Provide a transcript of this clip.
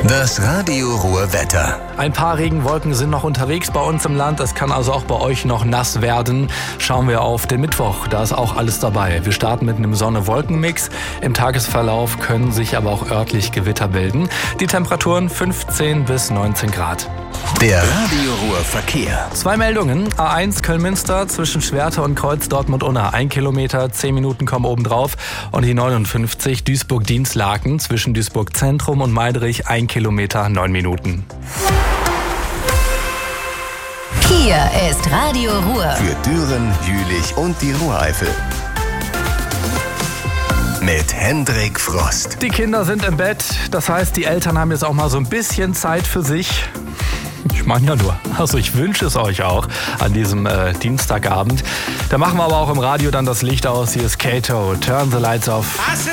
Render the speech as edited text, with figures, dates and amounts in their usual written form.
Das Radio Ruhr Wetter. Ein paar Regenwolken sind noch unterwegs bei uns im Land. Es kann also auch bei euch noch nass werden. Schauen wir auf den Mittwoch. Da ist auch alles dabei. Wir starten mit einem Sonne-Wolken-Mix. Im Tagesverlauf können sich aber auch örtlich Gewitter bilden. Die Temperaturen 15 bis 19 Grad. Der Radio Ruhr Verkehr. 2 Meldungen. A1 Köln-Münster zwischen Schwerte und Kreuz Dortmund-Unna 1 Kilometer, 10 Minuten kommen obendrauf. Und die 59 Duisburg-Dienstlaken zwischen Duisburg-Zentrum und Meidrich 1 Kilometer, 9 Minuten. Hier ist Radio Ruhr. Für Düren, Jülich und die Ruhreifel. Mit Hendrik Frost. Die Kinder sind im Bett. Das heißt, die Eltern haben jetzt auch mal so ein bisschen Zeit für sich. Ich meine ja nur. Also ich wünsche es euch auch an diesem Dienstagabend. Da machen wir aber auch im Radio dann das Licht aus. Hier ist Kato. Turn the lights off.